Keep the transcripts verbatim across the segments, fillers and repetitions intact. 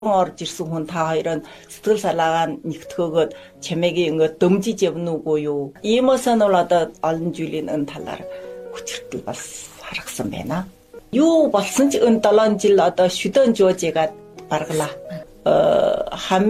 орж ирсэн хүн та хоёроо сэтгэл салаагаа нэгтгэгөөд чамайг ингээд дөмжиж явна уугүй юу? Иймээс нь бол одоо олон жилийн энэ талаар хүчртэл бас харгасан байна. Юу болсон ч энэ долоон жил одоо шүдэн жуужгаад баргалаа. Э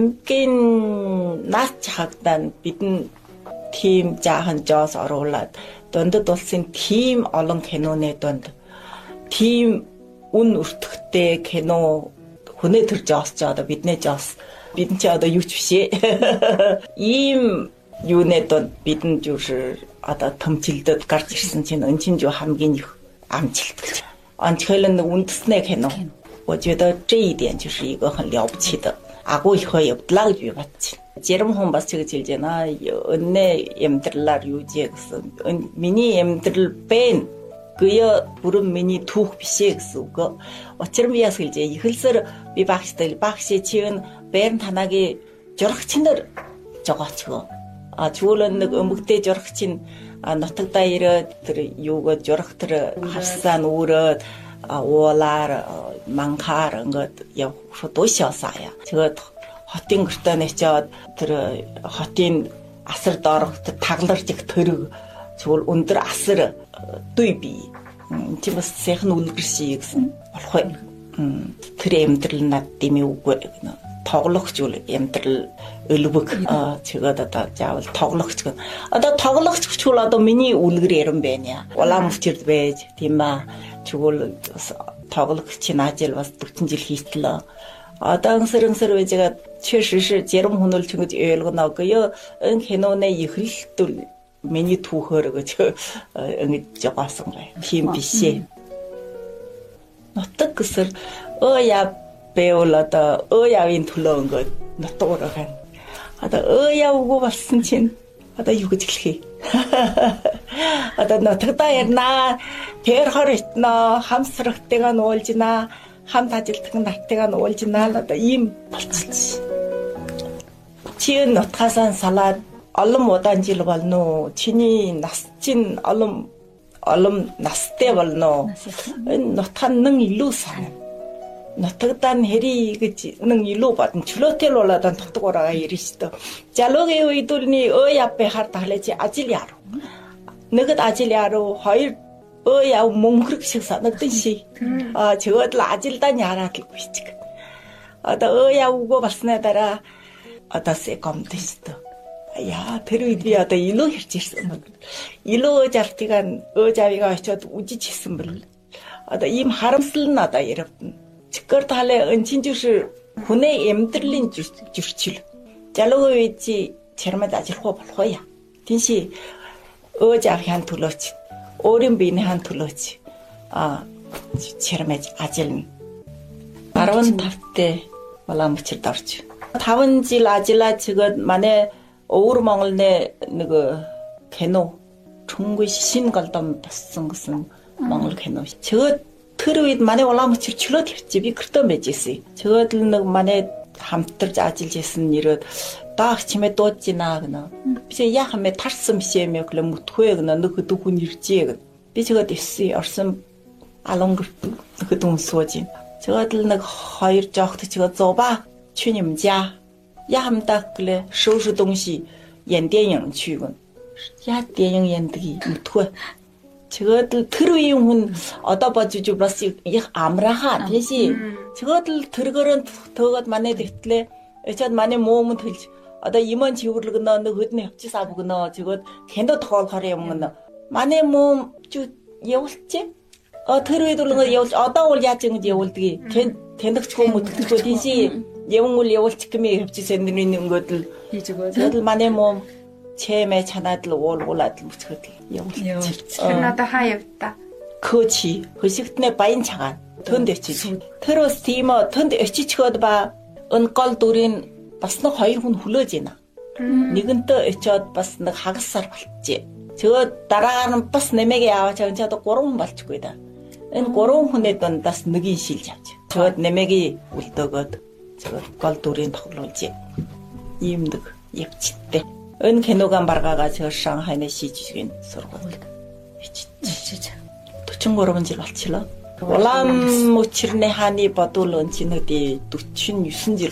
хамгийн наад чагтаа бидэн тим жаахан жоос оруулаад дундад улсын тим олон киноны дунд тим үн өртөгтэй кино хүнээ төр жоос ч одоо биднээ жоос бидэн чи одоо юу ч биш ээ. Ийм юунэ донд бидэн зүр одоо томчилдөд гарч ирсэн чинь эн чинь юу хамгийн их амжилт гэж. Анчхэлэн үндэснээ кино.我觉得这一点就是一个很了不起的 агуу их явдлаа гэж би бодчих. Зарим хүн бас чиг хэлж байна. Өнөө амьдралаар юу жий гэсэн. Миний амьдрал бэ 그여 부른 миний түүх бишээ гэсэн үг. Учир нь яас хэлжээ. Ихэлсэр би багштай багшээ чинь бэрн танагийн журагч нар жогоочгоо. А чуулан нэг өмгдөө журагч нь нутагдаа ирээд тэр юугаа журах тэр хавсаа нүрээд уулаар манхаар ингээд явах дуушаасаа. Тэгээд хотын гэртээ нэчээд тэр хотын асар доорх тэр тагларч их төрөг чуул өндөр асар дуй би тийм бас сайхан үлгэрший гэсэн болох бай. Тэр амьдрал над дими үгүй гэнэ. Тоглогч үл амьдрал өлөвг чигээд одоо заавал тоглогч гэн. Одоо тоглогч чуул одоо миний үлгэр яран байна. Улаан мөчөрд байж тийм аа чуул тоглогч наажил бас дөрвөн жил хийтлээ. Одоо өнгөрсөн үеигээ чишш зарим хүн л чигээд ойлгоно гэё энэ киноны ихэлтэл миний түүхээр гэж ингэж жагаасан бай. Тийм биш ээ. Нутаг гэсэр өө яа бэолада өө яавын төлөө ингээд нутгаар гань. Одоо өө яа үгүй болсон чинь одоо юу гэж хэлхий. Одоо нутагтаа ярина. Тэр хор итнаа хамсрахтайгаа нуулжина. Хамт ажилтдаг нартайгаа нуулжина. Одоо ийм болчихсон. Чи нутгасаа салаад олон удаан жил болно. Чиний нас чинь олон олон настай болно. Энэ нутхан нэн илүү сан. Нутагдаа хэри гэж нэн илүү бодно. Чөлөөтэй л болоод нутдаг ураагаа ирнэ шүү дээ. Жалуугийн үед үлний өө явбэ хар таглаж ажил яруу. Нэгд ажил яруу, хоёр өө яв мөнгөрг шиг санагдсан ший. Аа чигөөд л ажилдаа яраад л бичиг. Одоо өө явгүй болсны дараа одоо секомд шүү дээ. Яа тэр үед би одоо илүү хэрч ирсэн юм. Илүү жалтыгаа өө жавигаа очиод үжиж хийсэн бэл. Одоо ийм харамсал нь одоо ирвдэн. Чигэр талаа эн чинь зүр хүнээ амьдралын зөрчил. Жалуугийн үед чи чармад ажиллах болох уу яа. Тинши өө жавхийн төлөөч. Өөрийн биений хан төлөөч. А чармад ажиллана. арван тавтай улаан мөчөрд орж. таван жил ажиллаад чигээд манай өвөр Монголны нэг кино Чүнгү шин голдом бассан гэсэн Монгол кино. Чигээд тэр үед манай улаан мөчөр чөлөөт ирчээ би гэртөө байж ирсэн. Чигээд л нэг манай хамтарч ажиллаж исэн нэрээд даах чимээ дуудаж гинэ гэнэ. Би яах юм бэ тарсан бишээ мэ глэ мүтхвэ гэнэ нэг дүүхэн иржээ гэнэ. Би чигээд ирсэн орсон алон нэг дүүн сууж. Чигээд л нэг хоёр жоохт чигээд зоба чүнэмжа. 亚他们大概收拾东西演电影去过，呀电影演的不错。저것들 들으인 hun 어디다 봐주지 플러스 이 아무라하 대신 저것들 들거는 더가 만에 됐래. 저 만에 모으면 들지. 어디 이만 지우르고 너 그네 협치 사보고 너 저것 걔도 더 가려 먹는 만에 뭐주 예울지? 어 들으이도 거 예울 어디다 올 야증 예울기 걔 걔도 처음 못 듣고 대신 예웅을 예울치금이 협치센들 있는 것들 저들 만에 뭐 체매 차나들 올올라들 무척들 예울치 나도 하였다 그렇지 그식네 바인 차간 던데치 테러 스티머 던데 에치치거도 봐 은걸 둘인 басна хоёр хүн хүлээж байна. Нэгэнт очиод бас нэг хагасаар болчихжээ. Тэгвэл дараагаар нь бас нэмэгээ яваач энэ ч одоо гурван хүн болчихгүй да. Энэ гурван хүний дундаас нэгийг шилж авч. Тэгвэл нэмэгийг үлдөөгөөд тэгвэл гол дүрийн тоглуулж ийм нэг явчихтэй. Энэ киногаан баргаагаа зөв Шанхайны шижигэн сургууль. дөрвөн жил болчихлоо. Улаан учирны хааны бодвол өн чинь өдөө дөрвөн жил